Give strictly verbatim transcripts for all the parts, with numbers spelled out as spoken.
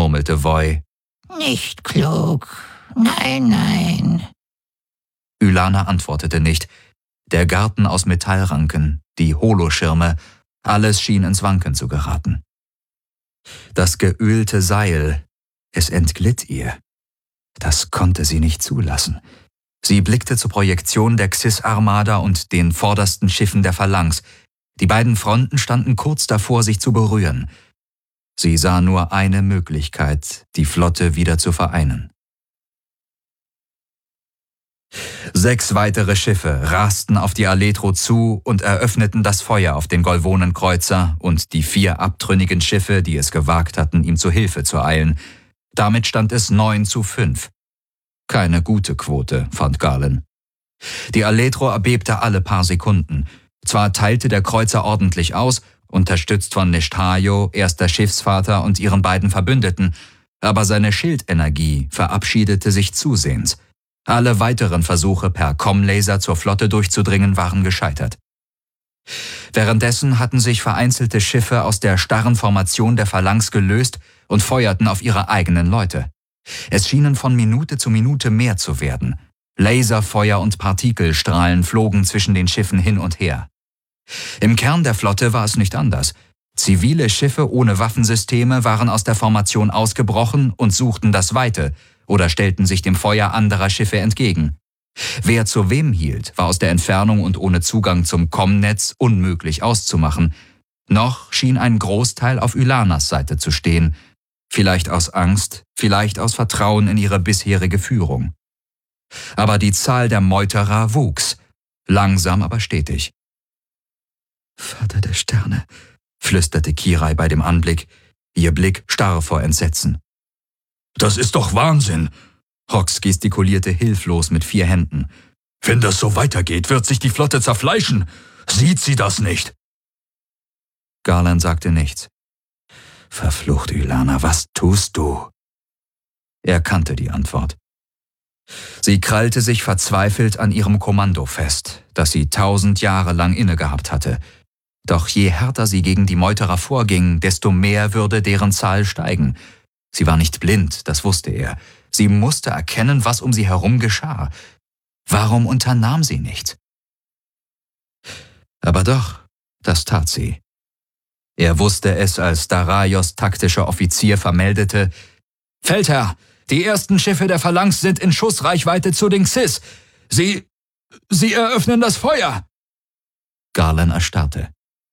murmelte Voy. Nicht klug. Nein, nein. Ylana antwortete nicht. Der Garten aus Metallranken, die Holoschirme, alles schien ins Wanken zu geraten. Das geölte Seil, es entglitt ihr. Das konnte sie nicht zulassen. Sie blickte zur Projektion der Xys-Armada und den vordersten Schiffen der Phalanx. Die beiden Fronten standen kurz davor, sich zu berühren. Sie sah nur eine Möglichkeit, die Flotte wieder zu vereinen. Sechs weitere Schiffe rasten auf die Aletro zu und eröffneten das Feuer auf den Golvonen-Kreuzer und die vier abtrünnigen Schiffe, die es gewagt hatten, ihm zu Hilfe zu eilen. Damit stand es neun zu fünf. Keine gute Quote, fand Galen. Die Aletro erbebte alle paar Sekunden. Zwar teilte der Kreuzer ordentlich aus, unterstützt von Nesthajo, erster Schiffsvater und ihren beiden Verbündeten, aber seine Schildenergie verabschiedete sich zusehends. Alle weiteren Versuche, per Comm-Laser zur Flotte durchzudringen, waren gescheitert. Währenddessen hatten sich vereinzelte Schiffe aus der starren Formation der Phalanx gelöst und feuerten auf ihre eigenen Leute. Es schienen von Minute zu Minute mehr zu werden. Laserfeuer und Partikelstrahlen flogen zwischen den Schiffen hin und her. Im Kern der Flotte war es nicht anders. Zivile Schiffe ohne Waffensysteme waren aus der Formation ausgebrochen und suchten das Weite oder stellten sich dem Feuer anderer Schiffe entgegen. Wer zu wem hielt, war aus der Entfernung und ohne Zugang zum Comm-Netz unmöglich auszumachen. Noch schien ein Großteil auf Ylanas Seite zu stehen. Vielleicht aus Angst, vielleicht aus Vertrauen in ihre bisherige Führung. Aber die Zahl der Meuterer wuchs, langsam aber stetig. »Vater der Sterne«, flüsterte Kirai bei dem Anblick, ihr Blick starr vor Entsetzen. »Das ist doch Wahnsinn!« Hrox gestikulierte hilflos mit vier Händen. »Wenn das so weitergeht, wird sich die Flotte zerfleischen. Sieht sie das nicht?« Garland sagte nichts. »Verflucht, Ylana, was tust du?« Er kannte die Antwort. Sie krallte sich verzweifelt an ihrem Kommando fest, das sie tausend Jahre lang innegehabt hatte. Doch je härter sie gegen die Meuterer vorging, desto mehr würde deren Zahl steigen. Sie war nicht blind, das wusste er. Sie musste erkennen, was um sie herum geschah. Warum unternahm sie nichts? Aber doch, das tat sie. Er wusste es, als Daraios taktischer Offizier vermeldete: »Feldherr, die ersten Schiffe der Phalanx sind in Schussreichweite zu den Xys. Sie... sie eröffnen das Feuer!« Garland erstarrte.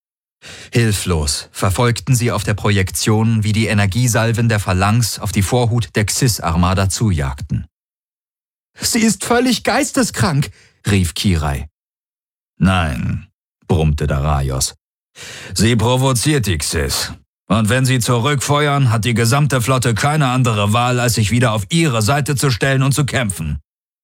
Hilflos verfolgten sie auf der Projektion, wie die Energiesalven der Phalanx auf die Vorhut der Xys-Armada zujagten. »Sie ist völlig geisteskrank«, rief Kirai. »Nein«, brummte Daraios. »Sie provoziert die Xys. Und wenn sie zurückfeuern, hat die gesamte Flotte keine andere Wahl, als sich wieder auf ihre Seite zu stellen und zu kämpfen.«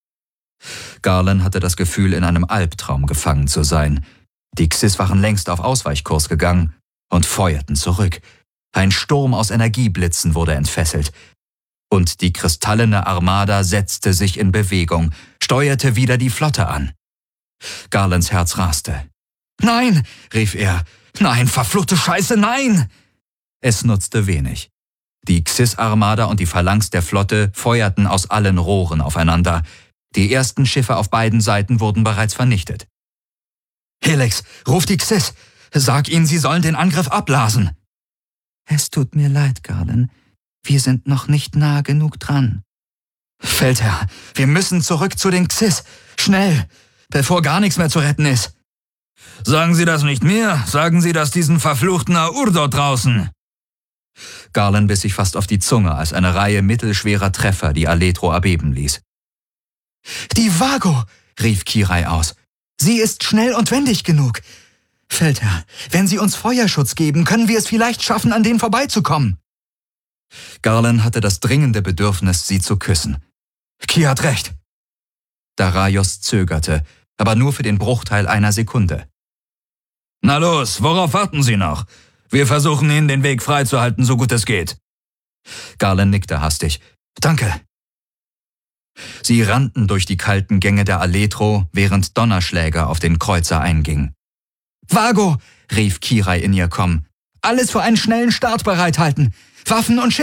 Garland hatte das Gefühl, in einem Albtraum gefangen zu sein. Die Xys waren längst auf Ausweichkurs gegangen und feuerten zurück. Ein Sturm aus Energieblitzen wurde entfesselt. Und die kristallene Armada setzte sich in Bewegung, steuerte wieder die Flotte an. Garlands Herz raste. »Nein«, rief er, »nein, verfluchte Scheiße, nein!« Es nutzte wenig. Die Xys-Armada und die Phalanx der Flotte feuerten aus allen Rohren aufeinander. Die ersten Schiffe auf beiden Seiten wurden bereits vernichtet. »Helix, ruf die Xys! Sag ihnen, sie sollen den Angriff abblasen!« »Es tut mir leid, Garland. Wir sind noch nicht nah genug dran.« »Feldherr, wir müssen zurück zu den Xys! Schnell, bevor gar nichts mehr zu retten ist!« »Sagen Sie das nicht mir, sagen Sie das diesen verfluchten Aur dort draußen!« Garland biss sich fast auf die Zunge, als eine Reihe mittelschwerer Treffer die Aletro erbeben ließ. »Die Vago«, rief Kirai aus. »Sie ist schnell und wendig genug. Feldherr, wenn Sie uns Feuerschutz geben, können wir es vielleicht schaffen, an denen vorbeizukommen.« Garland hatte das dringende Bedürfnis, sie zu küssen. »Ki hat recht.« Daraios zögerte, aber nur für den Bruchteil einer Sekunde. »Na los, worauf warten Sie noch? Wir versuchen Ihnen den Weg freizuhalten, so gut es geht.« Garland nickte hastig. »Danke.« Sie rannten durch die kalten Gänge der Aletro, während Donnerschläge auf den Kreuzer eingingen. »Vago«, rief Kirai in ihr Komm. »Alles für einen schnellen Start bereithalten. Waffen und Schiffe.«